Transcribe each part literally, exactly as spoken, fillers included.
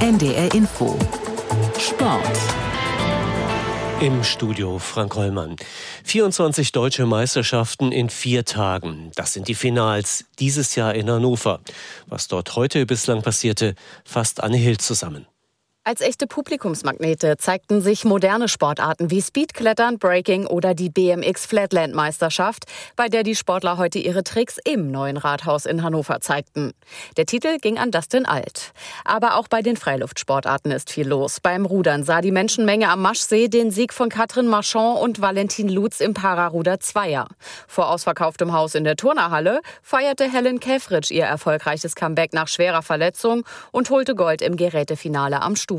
N D R Info Sport. Im Studio Frank Hollmann. vierundzwanzig deutsche Meisterschaften in vier Tagen. Das sind die Finals dieses Jahr in Hannover. Was dort heute bislang passierte, fasst Anne Hill zusammen. Als echte Publikumsmagnete zeigten sich moderne Sportarten wie Speedklettern, Breaking oder die B M X-Flatland-Meisterschaft, bei der die Sportler heute ihre Tricks im neuen Rathaus in Hannover zeigten. Der Titel ging an Dustin Alt. Aber auch bei den Freiluftsportarten ist viel los. Beim Rudern sah die Menschenmenge am Maschsee den Sieg von Katrin Marchand und Valentin Lutz im Pararuder Zweier. Vor ausverkauftem Haus in der Turnerhalle feierte Helen Käfritsch ihr erfolgreiches Comeback nach schwerer Verletzung und holte Gold im Gerätefinale am Stufenbarren.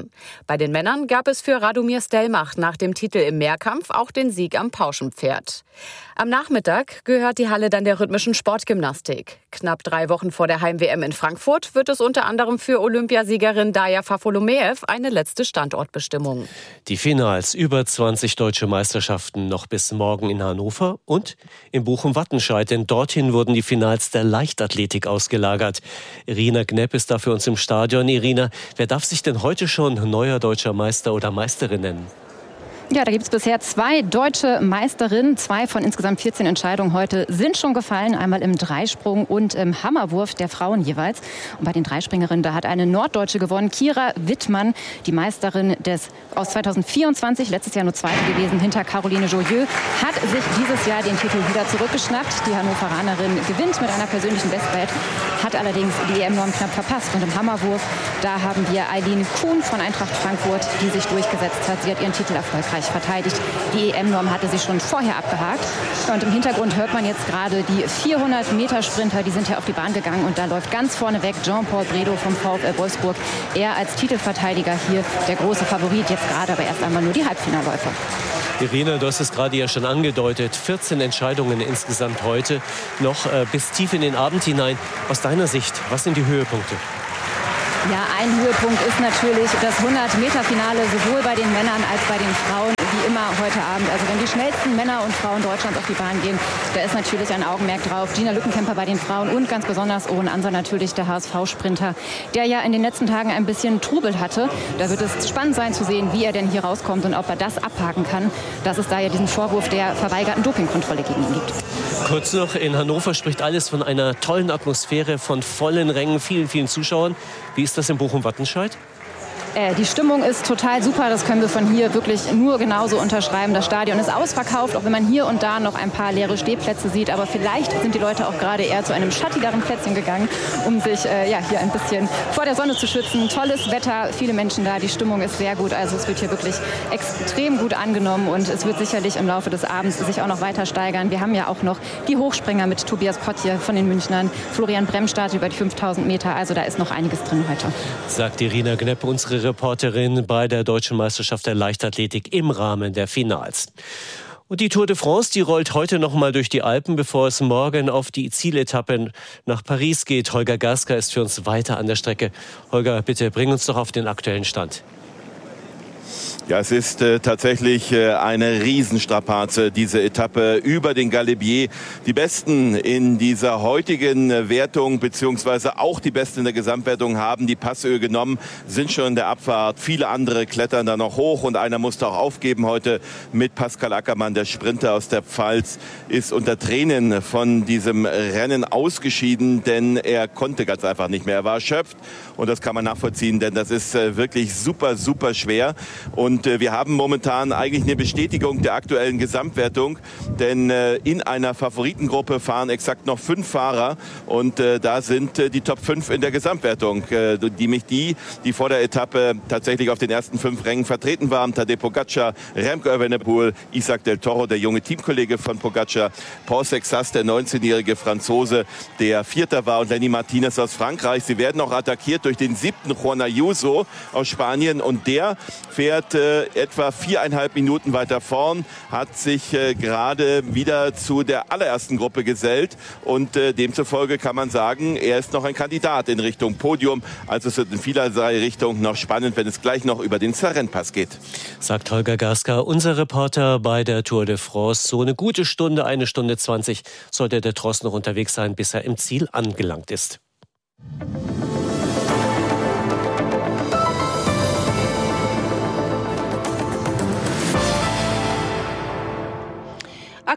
Bei den Männern gab es für Radomir Stelmach nach dem Titel im Mehrkampf auch den Sieg am Pauschenpferd. Am Nachmittag gehört die Halle dann der rhythmischen Sportgymnastik. Knapp drei Wochen vor der Heim-W M in Frankfurt wird es unter anderem für Olympiasiegerin Daja Fafolomeev eine letzte Standortbestimmung. Die Finals, über zwanzig deutsche Meisterschaften noch bis morgen in Hannover und in Bochum-Wattenscheid, denn dorthin wurden die Finals der Leichtathletik ausgelagert. Irina Knepp ist da für uns im Stadion. Irina, wer darf sich denn heute schon neuer deutscher Meister oder Meisterin nennen? Ja, da gibt es bisher zwei deutsche Meisterinnen. Zwei von insgesamt vierzehn Entscheidungen heute sind schon gefallen. Einmal im Dreisprung und im Hammerwurf der Frauen jeweils. Und bei den Dreispringerinnen, da hat eine Norddeutsche gewonnen, Kira Wittmann, die Meisterin des aus zweitausendvierundzwanzig, letztes Jahr nur Zweite gewesen, hinter Caroline Joyeux, hat sich dieses Jahr den Titel wieder zurückgeschnappt. Die Hannoveranerin gewinnt mit einer persönlichen Bestwelt, hat allerdings die E M-Norm knapp verpasst. Und im Hammerwurf, da haben wir Eileen Kuhn von Eintracht Frankfurt, die sich durchgesetzt hat. Sie hat ihren Titel erfolgreich verteidigt. Die E M-Norm hatte sie schon vorher abgehakt. Und im Hintergrund hört man jetzt gerade die vierhundert Meter Sprinter, die sind ja auf die Bahn gegangen. Und da läuft ganz vorne weg Jean-Paul Bredow vom VfL Wolfsburg. Er als Titelverteidiger hier der große Favorit, jetzt gerade aber erst einmal nur die Halbfinalläufer. Irina, du hast es gerade ja schon angedeutet, vierzehn Entscheidungen insgesamt heute, noch äh, bis tief in den Abend hinein. Aus deiner Sicht, was sind die Höhepunkte? Ja, ein Höhepunkt ist natürlich das hundert-Meter-Finale, sowohl bei den Männern als bei den Frauen, wie immer heute Abend. Also wenn die schnellsten Männer und Frauen Deutschlands auf die Bahn gehen, da ist natürlich ein Augenmerk drauf. Gina Lückenkämper bei den Frauen und ganz besonders Owen Anser natürlich, der H S V-Sprinter, der ja in den letzten Tagen ein bisschen Trubel hatte. Da wird es spannend sein zu sehen, wie er denn hier rauskommt und ob er das abhaken kann, dass es da ja diesen Vorwurf der verweigerten Dopingkontrolle gegen ihn gibt. Kurz noch, in Hannover spricht alles von einer tollen Atmosphäre, von vollen Rängen, vielen, vielen Zuschauern. Wie ist das in Bochum-Wattenscheid? Äh, die Stimmung ist total super, das können wir von hier wirklich nur genauso unterschreiben. Das Stadion ist ausverkauft, auch wenn man hier und da noch ein paar leere Stehplätze sieht. Aber vielleicht sind die Leute auch gerade eher zu einem schattigeren Plätzchen gegangen, um sich äh, ja, hier ein bisschen vor der Sonne zu schützen. Tolles Wetter, viele Menschen da, die Stimmung ist sehr gut. Also es wird hier wirklich extrem gut angenommen und es wird sicherlich im Laufe des Abends sich auch noch weiter steigern. Wir haben ja auch noch die Hochspringer mit Tobias Potje von den Münchnern, Florian Bremstadt über die fünftausend Meter. Also da ist noch einiges drin heute. Sagt Irina Knepp, unsere Reporterin bei der Deutschen Meisterschaft der Leichtathletik im Rahmen der Finals. Und die Tour de France, die rollt heute noch mal durch die Alpen, bevor es morgen auf die Zieletappe nach Paris geht. Holger Gaska ist für uns weiter an der Strecke. Holger, bitte bring uns doch auf den aktuellen Stand. Ja, es ist äh, tatsächlich äh, eine Riesenstrapaze, diese Etappe über den Galibier. Die Besten in dieser heutigen äh, Wertung, beziehungsweise auch die Besten in der Gesamtwertung, haben die Passöl genommen, sind schon in der Abfahrt. Viele andere klettern da noch hoch und einer musste auch aufgeben heute mit Pascal Ackermann. Der Sprinter aus der Pfalz ist unter Tränen von diesem Rennen ausgeschieden, denn er konnte ganz einfach nicht mehr. Er war erschöpft und das kann man nachvollziehen, denn das ist äh, wirklich super, super schwer. Und Und wir haben momentan eigentlich eine Bestätigung der aktuellen Gesamtwertung, denn in einer Favoritengruppe fahren exakt noch fünf Fahrer und da sind die Top fünf in der Gesamtwertung, nämlich die, die vor der Etappe tatsächlich auf den ersten fünf Rängen vertreten waren. Tadej Pogačar, Remco Evenepoel, Isaac Del Toro, der junge Teamkollege von Pogačar, Paul Sexas, der neunzehnjährige Franzose, der Vierter war, und Lenny Martinez aus Frankreich. Sie werden auch attackiert durch den siebten Juan Ayuso aus Spanien und der fährt äh, etwa viereinhalb Minuten weiter vorn, hat sich äh, gerade wieder zu der allerersten Gruppe gesellt und äh, demzufolge kann man sagen, er ist noch ein Kandidat in Richtung Podium. Also es wird in vielerlei Richtungen noch spannend, wenn es gleich noch über den Sarrenpass geht. Sagt Holger Gaska, unser Reporter bei der Tour de France. So eine gute Stunde, eine Stunde zwanzig sollte der Tross noch unterwegs sein, bis er im Ziel angelangt ist.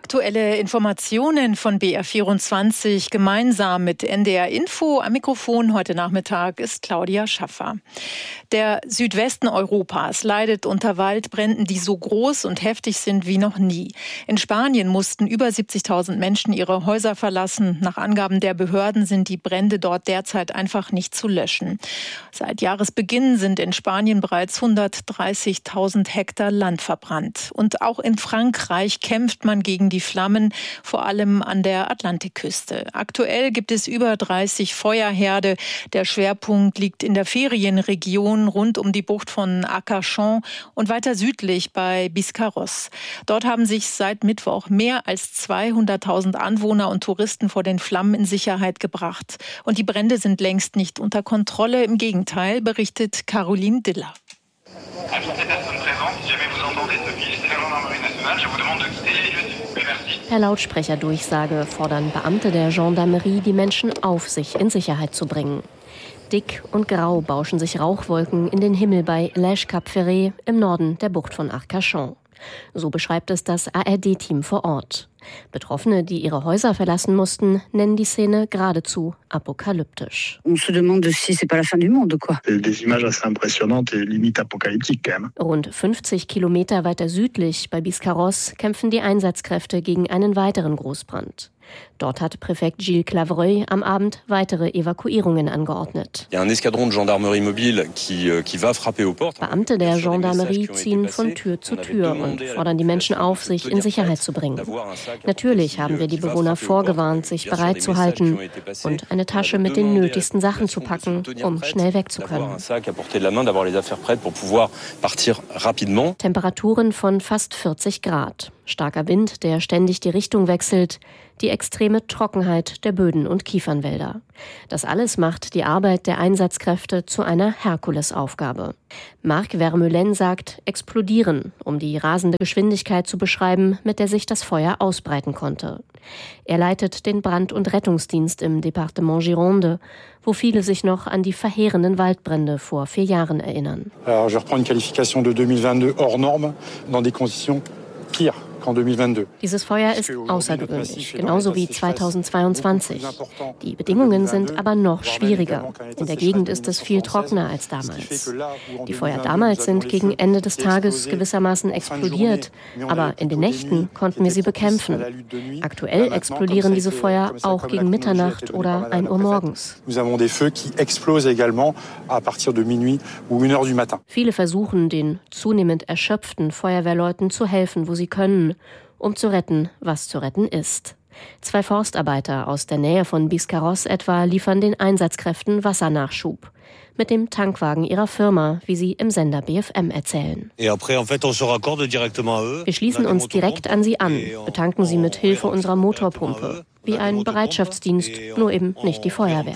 Aktuelle Informationen von B R vierundzwanzig gemeinsam mit N D R Info. Am Mikrofon heute Nachmittag ist Claudia Schaffer. Der Südwesten Europas leidet unter Waldbränden, die so groß und heftig sind wie noch nie. In Spanien mussten über siebzigtausend Menschen ihre Häuser verlassen. Nach Angaben der Behörden sind die Brände dort derzeit einfach nicht zu löschen. Seit Jahresbeginn sind in Spanien bereits hundertdreißigtausend Hektar Land verbrannt. Und auch in Frankreich kämpft man gegen die Flammen, vor allem an der Atlantikküste. Aktuell gibt es über dreißig Feuerherde. Der Schwerpunkt liegt in der Ferienregion rund um die Bucht von Arcachon und weiter südlich bei Biscarrosse. Dort haben sich seit Mittwoch mehr als zweihunderttausend Anwohner und Touristen vor den Flammen in Sicherheit gebracht. Und die Brände sind längst nicht unter Kontrolle. Im Gegenteil, berichtet Caroline Diller. Per Lautsprecherdurchsage fordern Beamte der Gendarmerie die Menschen auf, sich in Sicherheit zu bringen. Dick und grau bauschen sich Rauchwolken in den Himmel bei Lège-Cap-Ferret im Norden der Bucht von Arcachon. So beschreibt es das A R D-Team vor Ort. Betroffene, die ihre Häuser verlassen mussten, nennen die Szene geradezu apokalyptisch. Rund fünfzig Kilometer weiter südlich bei Biscarrosse kämpfen die Einsatzkräfte gegen einen weiteren Großbrand. Dort hat Präfekt Gilles Clavreuil am Abend weitere Evakuierungen angeordnet. Beamte der Gendarmerie ziehen von Tür zu Tür und fordern die Menschen auf, sich in Sicherheit zu bringen. Natürlich haben wir die Bewohner vorgewarnt, sich bereit zu halten und eine Tasche mit den nötigsten Sachen zu packen, um schnell wegzukönnen. Temperaturen von fast vierzig Grad. Starker Wind, der ständig die Richtung wechselt, die extreme Trockenheit der Böden und Kiefernwälder. Das alles macht die Arbeit der Einsatzkräfte zu einer Herkulesaufgabe. Marc Vermeulen sagt, explodieren, um die rasende Geschwindigkeit zu beschreiben, mit der sich das Feuer ausbreiten konnte. Er leitet den Brand- und Rettungsdienst im Departement Gironde, wo viele sich noch an die verheerenden Waldbrände vor vier Jahren erinnern. Alors, je reprends une qualification de deux mille vingt-deux hors norme, dans des conditions pires. Dieses Feuer ist außergewöhnlich, genauso wie zweitausendzweiundzwanzig. Die Bedingungen sind aber noch schwieriger. In der Gegend ist es viel trockener als damals. Die Feuer damals sind gegen Ende des Tages gewissermaßen explodiert, aber in den Nächten konnten wir sie bekämpfen. Aktuell explodieren diese Feuer auch gegen Mitternacht oder ein Uhr morgens. Viele versuchen, den zunehmend erschöpften Feuerwehrleuten zu helfen, wo sie können, um zu retten, was zu retten ist. Zwei Forstarbeiter aus der Nähe von Biscarrosse etwa liefern den Einsatzkräften Wassernachschub. Mit dem Tankwagen ihrer Firma, wie sie im Sender B F M erzählen. Wir schließen uns direkt an sie an, betanken sie mit Hilfe unserer Motorpumpe. Wie ein Bereitschaftsdienst, nur eben nicht die Feuerwehr.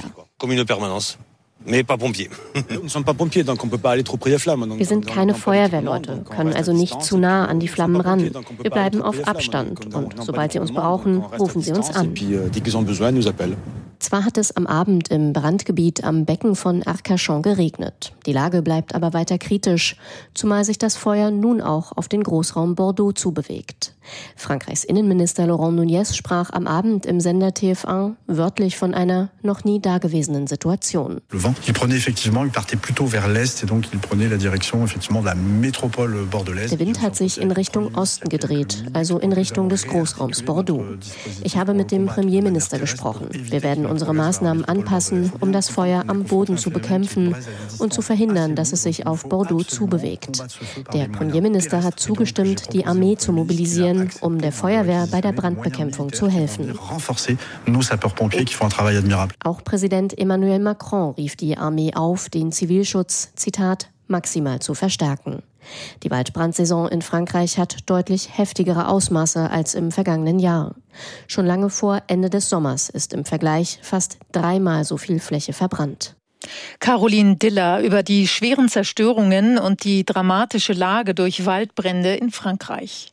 Wir sind keine Feuerwehrleute, können also nicht zu nah an die Flammen ran. Wir bleiben auf Abstand und sobald sie uns brauchen, rufen sie uns an. Zwar hat es am Abend im Brandgebiet am Becken von Arcachon geregnet. Die Lage bleibt aber weiter kritisch, zumal sich das Feuer nun auch auf den Großraum Bordeaux zubewegt. Frankreichs Innenminister Laurent Nunez sprach am Abend im Sender T F eins wörtlich von einer noch nie dagewesenen Situation. Der Wind hat sich in Richtung Osten gedreht, also in Richtung des Großraums Bordeaux. Ich habe mit dem Premierminister gesprochen. Wir werden unsere Maßnahmen anpassen, um das Feuer am Boden zu bekämpfen und zu verhindern, dass es sich auf Bordeaux zubewegt. Der Premierminister hat zugestimmt, die Armee zu mobilisieren, um der Feuerwehr bei der Brandbekämpfung zu helfen. Auch Präsident Emmanuel Macron rief die Armee auf, den Zivilschutz, Zitat, maximal zu verstärken. Die Waldbrandsaison in Frankreich hat deutlich heftigere Ausmaße als im vergangenen Jahr. Schon lange vor Ende des Sommers ist im Vergleich fast dreimal so viel Fläche verbrannt. Caroline Diller über die schweren Zerstörungen und die dramatische Lage durch Waldbrände in Frankreich.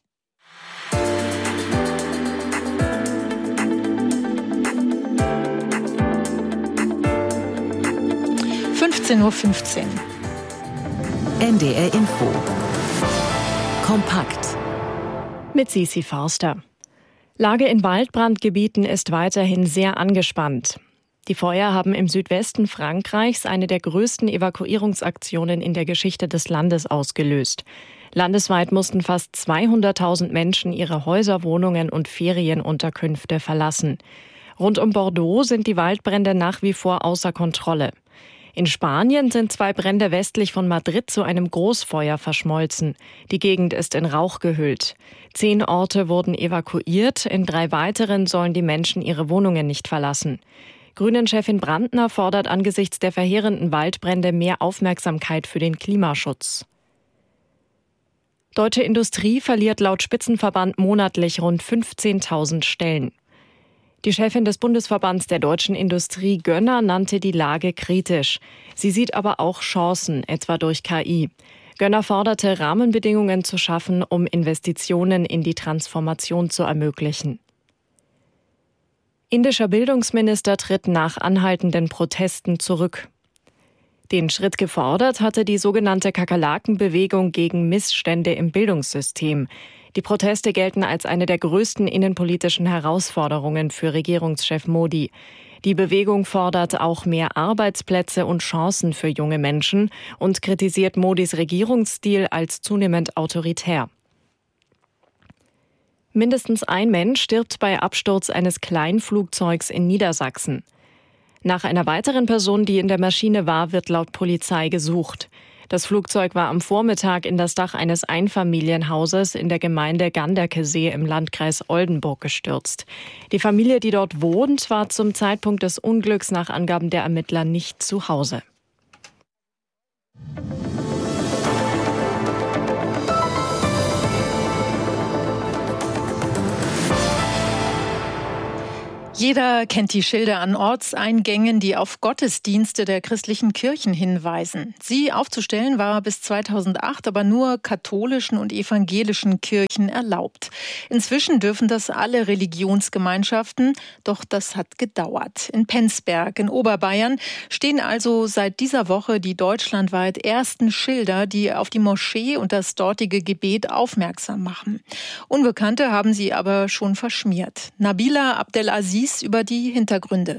fünfzehn Uhr fünfzehn. N D R Info. Kompakt. Mit Sisi Forster. Lage in Waldbrandgebieten ist weiterhin sehr angespannt. Die Feuer haben im Südwesten Frankreichs eine der größten Evakuierungsaktionen in der Geschichte des Landes ausgelöst. Landesweit mussten fast zweihunderttausend Menschen ihre Häuser, Wohnungen und Ferienunterkünfte verlassen. Rund um Bordeaux sind die Waldbrände nach wie vor außer Kontrolle. In Spanien sind zwei Brände westlich von Madrid zu einem Großfeuer verschmolzen. Die Gegend ist in Rauch gehüllt. Zehn Orte wurden evakuiert, in drei weiteren sollen die Menschen ihre Wohnungen nicht verlassen. Grünen-Chefin Brandner fordert angesichts der verheerenden Waldbrände mehr Aufmerksamkeit für den Klimaschutz. Deutsche Industrie verliert laut Spitzenverband monatlich rund fünfzehntausend Stellen. Die Chefin des Bundesverbands der deutschen Industrie, Gönner, nannte die Lage kritisch. Sie sieht aber auch Chancen, etwa durch K I. Gönner forderte, Rahmenbedingungen zu schaffen, um Investitionen in die Transformation zu ermöglichen. Indischer Bildungsminister tritt nach anhaltenden Protesten zurück. Den Schritt gefordert hatte die sogenannte Kakerlakenbewegung gegen Missstände im Bildungssystem. Die Proteste gelten als eine der größten innenpolitischen Herausforderungen für Regierungschef Modi. Die Bewegung fordert auch mehr Arbeitsplätze und Chancen für junge Menschen und kritisiert Modis Regierungsstil als zunehmend autoritär. Mindestens ein Mensch stirbt bei Absturz eines Kleinflugzeugs in Niedersachsen. Nach einer weiteren Person, die in der Maschine war, wird laut Polizei gesucht. Das Flugzeug war am Vormittag in das Dach eines Einfamilienhauses in der Gemeinde Ganderkesee im Landkreis Oldenburg gestürzt. Die Familie, die dort wohnt, war zum Zeitpunkt des Unglücks nach Angaben der Ermittler nicht zu Hause. Jeder kennt die Schilder an Ortseingängen, die auf Gottesdienste der christlichen Kirchen hinweisen. Sie aufzustellen war bis zweitausendacht aber nur katholischen und evangelischen Kirchen erlaubt. Inzwischen dürfen das alle Religionsgemeinschaften, doch das hat gedauert. In Penzberg in Oberbayern stehen also seit dieser Woche die deutschlandweit ersten Schilder, die auf die Moschee und das dortige Gebet aufmerksam machen. Unbekannte haben sie aber schon verschmiert. Nabila Abdelaziz über die Hintergründe.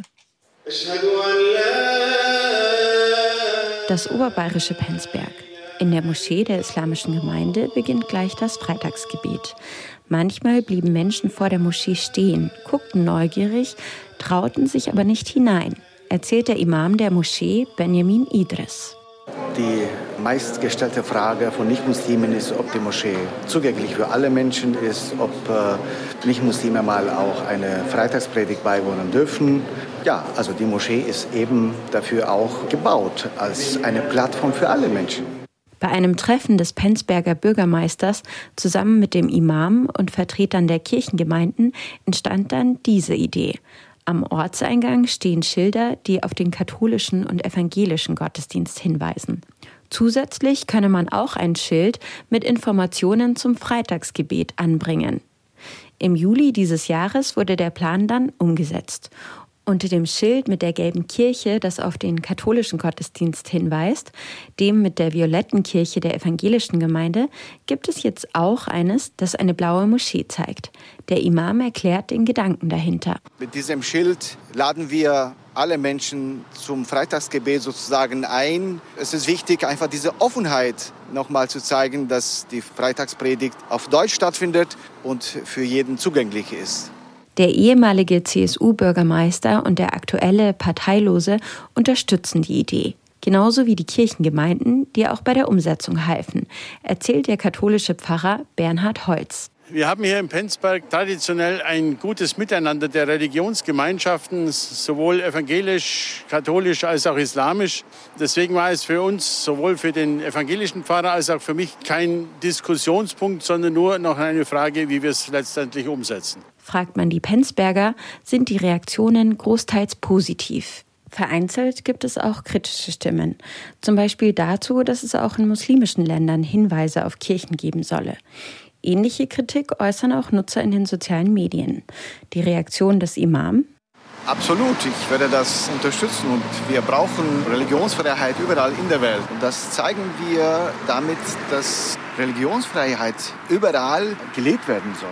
Das oberbayerische Penzberg. In der Moschee der islamischen Gemeinde beginnt gleich das Freitagsgebet. Manchmal blieben Menschen vor der Moschee stehen, guckten neugierig, trauten sich aber nicht hinein, erzählt der Imam der Moschee, Benjamin Idris. Die meistgestellte Frage von Nichtmuslimen ist, ob die Moschee zugänglich für alle Menschen ist, ob äh, Nichtmuslime mal auch eine Freitagspredigt beiwohnen dürfen. Ja, also die Moschee ist eben dafür auch gebaut, als eine Plattform für alle Menschen. Bei einem Treffen des Penzberger Bürgermeisters zusammen mit dem Imam und Vertretern der Kirchengemeinden entstand dann diese Idee. Am Ortseingang stehen Schilder, die auf den katholischen und evangelischen Gottesdienst hinweisen. Zusätzlich könne man auch ein Schild mit Informationen zum Freitagsgebet anbringen. Im Juli dieses Jahres wurde der Plan dann umgesetzt. Unter dem Schild mit der gelben Kirche, das auf den katholischen Gottesdienst hinweist, dem mit der violetten Kirche der evangelischen Gemeinde, gibt es jetzt auch eines, das eine blaue Moschee zeigt. Der Imam erklärt den Gedanken dahinter. Mit diesem Schild laden wir alle Menschen zum Freitagsgebet sozusagen ein. Es ist wichtig, einfach diese Offenheit nochmal zu zeigen, dass die Freitagspredigt auf Deutsch stattfindet und für jeden zugänglich ist. Der ehemalige C S U-Bürgermeister und der aktuelle Parteilose unterstützen die Idee. Genauso wie die Kirchengemeinden, die auch bei der Umsetzung halfen, erzählt der katholische Pfarrer Bernhard Holz. Wir haben hier im Penzberg traditionell ein gutes Miteinander der Religionsgemeinschaften, sowohl evangelisch, katholisch als auch islamisch. Deswegen war es für uns, sowohl für den evangelischen Pfarrer als auch für mich, kein Diskussionspunkt, sondern nur noch eine Frage, wie wir es letztendlich umsetzen. Fragt man die Penzberger, sind die Reaktionen großteils positiv. Vereinzelt gibt es auch kritische Stimmen. Zum Beispiel dazu, dass es auch in muslimischen Ländern Hinweise auf Kirchen geben solle. Ähnliche Kritik äußern auch Nutzer in den sozialen Medien. Die Reaktion des Imam? Absolut, ich werde das unterstützen und wir brauchen Religionsfreiheit überall in der Welt. Und das zeigen wir damit, dass Religionsfreiheit überall gelebt werden soll.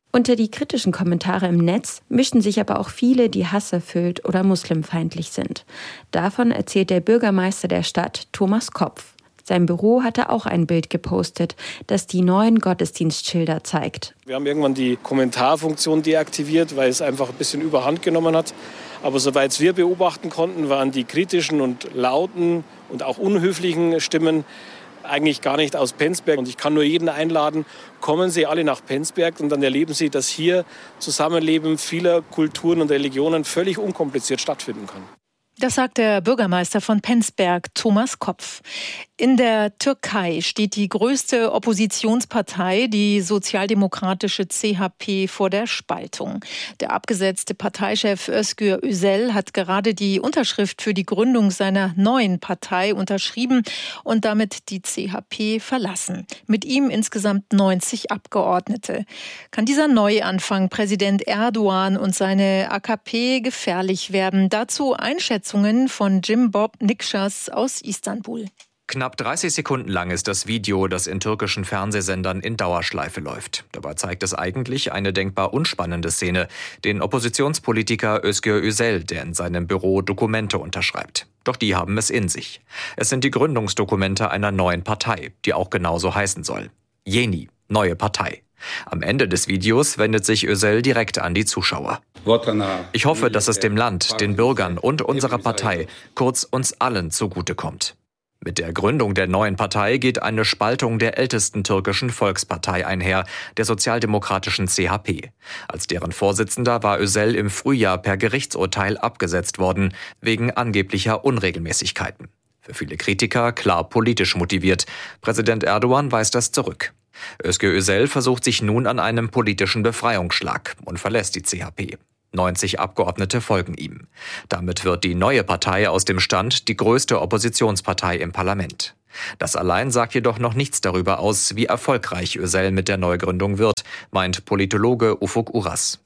Unter die kritischen Kommentare im Netz mischen sich aber auch viele, die hasserfüllt oder muslimfeindlich sind. Davon erzählt der Bürgermeister der Stadt, Thomas Kopf. Sein Büro hatte auch ein Bild gepostet, das die neuen Gottesdienstschilder zeigt. Wir haben irgendwann die Kommentarfunktion deaktiviert, weil es einfach ein bisschen überhand genommen hat. Aber soweit wir beobachten konnten, waren die kritischen und lauten und auch unhöflichen Stimmen eigentlich gar nicht aus Penzberg. Und ich kann nur jeden einladen, kommen Sie alle nach Penzberg und dann erleben Sie, dass hier Zusammenleben vieler Kulturen und Religionen völlig unkompliziert stattfinden kann. Das sagt der Bürgermeister von Penzberg, Thomas Kopf. In der Türkei steht die größte Oppositionspartei, die sozialdemokratische C H P, vor der Spaltung. Der abgesetzte Parteichef Özgür Özel hat gerade die Unterschrift für die Gründung seiner neuen Partei unterschrieben und damit die C H P verlassen. Mit ihm insgesamt neunzig Abgeordnete. Kann dieser Neuanfang Präsident Erdogan und seine A K P gefährlich werden? Dazu Einschätzungen von Jimbob Nikşas aus Istanbul. Knapp dreißig Sekunden lang ist das Video, das in türkischen Fernsehsendern in Dauerschleife läuft. Dabei zeigt es eigentlich eine denkbar unspannende Szene, den Oppositionspolitiker Özgür Özel, der in seinem Büro Dokumente unterschreibt. Doch die haben es in sich. Es sind die Gründungsdokumente einer neuen Partei, die auch genauso heißen soll. Yeni, neue Partei. Am Ende des Videos wendet sich Özel direkt an die Zuschauer. Ich hoffe, dass es dem Land, den Bürgern und unserer Partei, kurz uns allen, zugutekommt. Mit der Gründung der neuen Partei geht eine Spaltung der ältesten türkischen Volkspartei einher, der sozialdemokratischen C H P. Als deren Vorsitzender war Özel im Frühjahr per Gerichtsurteil abgesetzt worden, wegen angeblicher Unregelmäßigkeiten. Für viele Kritiker klar politisch motiviert. Präsident Erdogan weist das zurück. Özgür Özel versucht sich nun an einem politischen Befreiungsschlag und verlässt die C H P. neunzig Abgeordnete folgen ihm. Damit wird die neue Partei aus dem Stand die größte Oppositionspartei im Parlament. Das allein sagt jedoch noch nichts darüber aus, wie erfolgreich Özel mit der Neugründung wird, meint Politologe Ufuk Uras.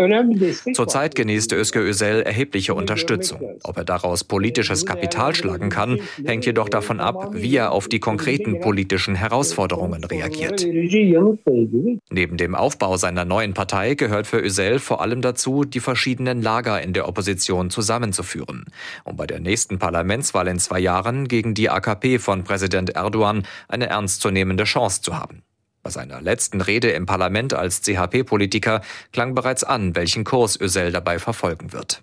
Zurzeit genießt Özgür Özel erhebliche Unterstützung. Ob er daraus politisches Kapital schlagen kann, hängt jedoch davon ab, wie er auf die konkreten politischen Herausforderungen reagiert. Neben dem Aufbau seiner neuen Partei gehört für Özel vor allem dazu, die verschiedenen Lager in der Opposition zusammenzuführen, um bei der nächsten Parlamentswahl in zwei Jahren gegen die A K P von Präsident Erdogan eine ernstzunehmende Chance zu haben. Bei seiner letzten Rede im Parlament als C H P-Politiker klang bereits an, welchen Kurs Özel dabei verfolgen wird.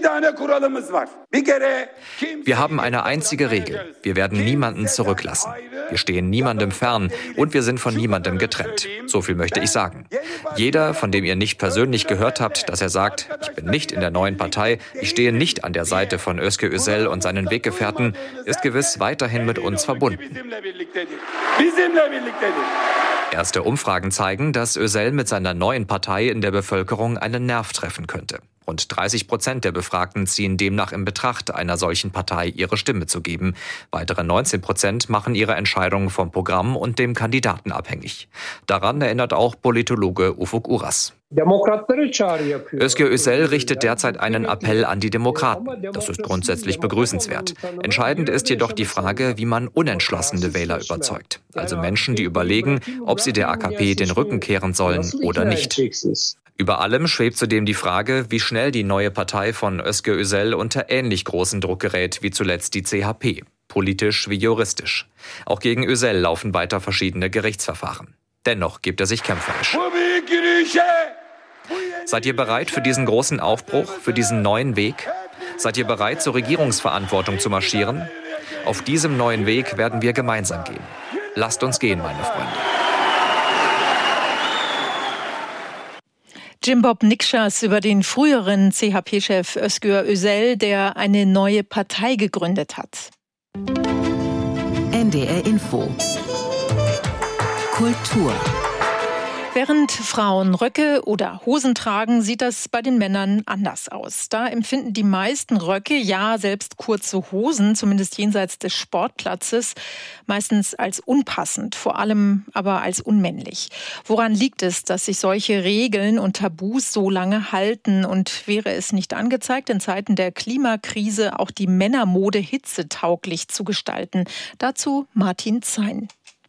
Wir haben eine einzige Regel. Wir werden niemanden zurücklassen. Wir stehen niemandem fern und wir sind von niemandem getrennt. So viel möchte ich sagen. Jeder, von dem ihr nicht persönlich gehört habt, dass er sagt, ich bin nicht in der neuen Partei, ich stehe nicht an der Seite von Özgür Özel und seinen Weggefährten, ist gewiss weiterhin mit uns verbunden. Erste Umfragen zeigen, dass Özel mit seiner neuen Partei in der Bevölkerung einen Nerv treffen könnte. Rund dreißig Prozent der Befragten ziehen demnach in Betracht, einer solchen Partei ihre Stimme zu geben. Weitere neunzehn Prozent machen ihre Entscheidung vom Programm und dem Kandidaten abhängig. Daran erinnert auch Politologe Ufuk Uras. Özgür Özel richtet derzeit einen Appell an die Demokraten. Das ist grundsätzlich begrüßenswert. Entscheidend ist jedoch die Frage, wie man unentschlossene Wähler überzeugt. Also Menschen, die überlegen, ob sie der A K P den Rücken kehren sollen oder nicht. Über allem schwebt zudem die Frage, wie schnell die neue Partei von Özgür Özel unter ähnlich großen Druck gerät wie zuletzt die C H P, politisch wie juristisch. Auch gegen Özel laufen weiter verschiedene Gerichtsverfahren. Dennoch gibt er sich kämpferisch. Seid ihr bereit für diesen großen Aufbruch, für diesen neuen Weg? Seid ihr bereit, zur Regierungsverantwortung zu marschieren? Auf diesem neuen Weg werden wir gemeinsam gehen. Lasst uns gehen, meine Freunde. Jimbob Nikşas über den früheren C H P-Chef Özgür Özel, der eine neue Partei gegründet hat. N D R Info. Kultur. Während Frauen Röcke oder Hosen tragen, sieht das bei den Männern anders aus. Da empfinden die meisten Röcke, ja selbst kurze Hosen, zumindest jenseits des Sportplatzes, meistens als unpassend, vor allem aber als unmännlich. Woran liegt es, dass sich solche Regeln und Tabus so lange halten? Und wäre es nicht angezeigt, in Zeiten der Klimakrise auch die Männermode hitzetauglich zu gestalten? Dazu Martin Zein.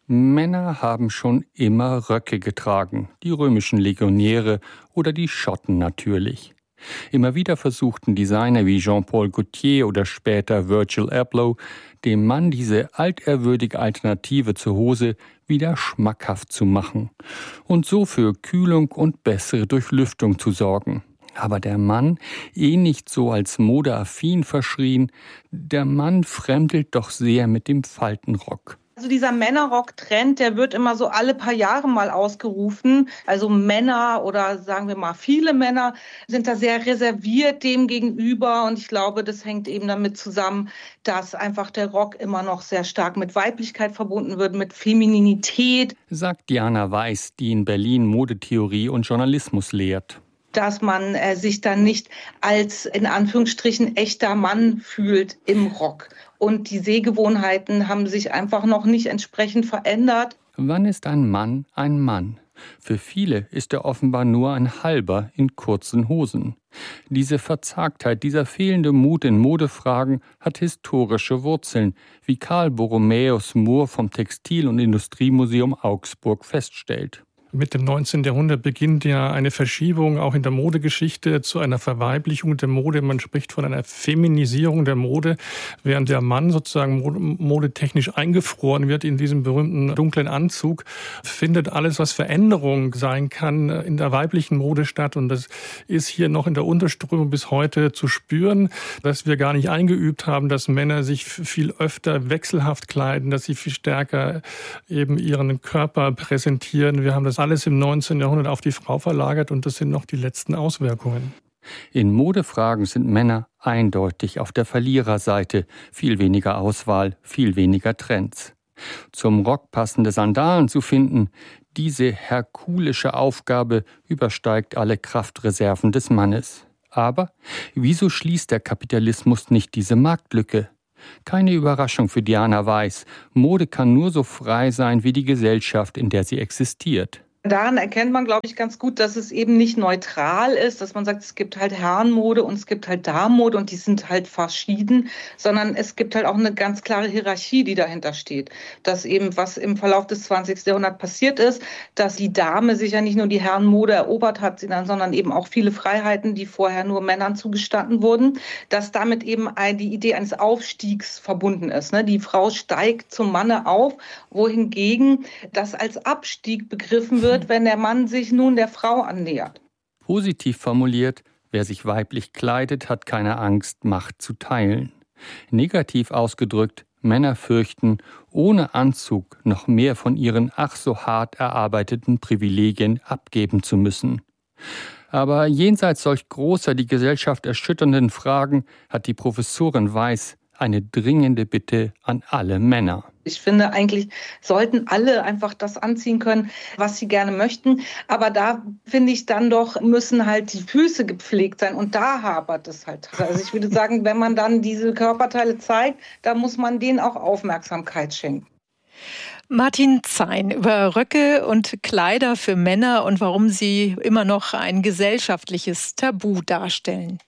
Männer haben schon immer Röcke getragen, die römischen Legionäre oder die Schotten natürlich. Immer wieder versuchten Designer wie Jean-Paul Gaultier oder später Virgil Abloh, dem Mann diese altehrwürdige Alternative zur Hose wieder schmackhaft zu machen und so für Kühlung und bessere Durchlüftung zu sorgen. Aber der Mann, eh nicht so als modeaffin verschrien, der Mann fremdelt doch sehr mit dem Faltenrock. Also dieser Männerrock-Trend, der wird immer so alle paar Jahre mal ausgerufen. Also Männer oder sagen wir mal viele Männer sind da sehr reserviert dem gegenüber. Und ich glaube, das hängt eben damit zusammen, dass einfach der Rock immer noch sehr stark mit Weiblichkeit verbunden wird, mit Femininität. Sagt Diana Weiß, die in Berlin Modetheorie und Journalismus lehrt. Dass man äh, sich dann nicht als in Anführungsstrichen echter Mann fühlt im Rock. Und die Sehgewohnheiten haben sich einfach noch nicht entsprechend verändert. Wann ist ein Mann ein Mann? Für viele ist er offenbar nur ein Halber in kurzen Hosen. Diese Verzagtheit, dieser fehlende Mut in Modefragen hat historische Wurzeln, wie Karl Borromäus Mohr vom Textil- und Industriemuseum Augsburg feststellt. Mit dem neunzehnten Jahrhundert beginnt ja eine Verschiebung auch in der Modegeschichte zu einer Verweiblichung der Mode. Man spricht von einer Feminisierung der Mode, während der Mann sozusagen modetechnisch eingefroren wird in diesem berühmten dunklen Anzug, findet alles, was Veränderung sein kann, in der weiblichen Mode statt. Und das ist hier noch in der Unterströmung bis heute zu spüren, dass wir gar nicht eingeübt haben, dass Männer sich viel öfter wechselhaft kleiden, dass sie viel stärker eben ihren Körper präsentieren. Wir haben das alles im neunzehnten Jahrhundert auf die Frau verlagert und das sind noch die letzten Auswirkungen. In Modefragen sind Männer eindeutig auf der Verliererseite. Viel weniger Auswahl, viel weniger Trends. Zum Rock passende Sandalen zu finden, diese herkulische Aufgabe übersteigt alle Kraftreserven des Mannes. Aber wieso schließt der Kapitalismus nicht diese Marktlücke? Keine Überraschung für Diana Weiß. Mode kann nur so frei sein wie die Gesellschaft, in der sie existiert. Daran erkennt man, glaube ich, ganz gut, dass es eben nicht neutral ist, dass man sagt, es gibt halt Herrenmode und es gibt halt Damenmode und die sind halt verschieden, sondern es gibt halt auch eine ganz klare Hierarchie, die dahinter steht. Dass eben, was im Verlauf des zwanzigsten Jahrhunderts passiert ist, dass die Dame sich ja nicht nur die Herrenmode erobert hat, sondern eben auch viele Freiheiten, die vorher nur Männern zugestanden wurden, dass damit eben die Idee eines Aufstiegs verbunden ist. Die Frau steigt zum Manne auf, wohingegen das als Abstieg begriffen wird, wenn der Mann sich nun der Frau annähert. Positiv formuliert, wer sich weiblich kleidet, hat keine Angst, Macht zu teilen. Negativ ausgedrückt, Männer fürchten, ohne Anzug noch mehr von ihren ach so hart erarbeiteten Privilegien abgeben zu müssen. Aber jenseits solch großer, die Gesellschaft erschütternden Fragen hat die Professorin Weiß eine dringende Bitte an alle Männer. Ich finde, eigentlich sollten alle einfach das anziehen können, was sie gerne möchten. Aber da finde ich dann doch, müssen halt die Füße gepflegt sein. Und da hapert es halt. Also ich würde sagen, wenn man dann diese Körperteile zeigt, da muss man denen auch Aufmerksamkeit schenken. Martin Zein über Röcke und Kleider für Männer und warum sie immer noch ein gesellschaftliches Tabu darstellen.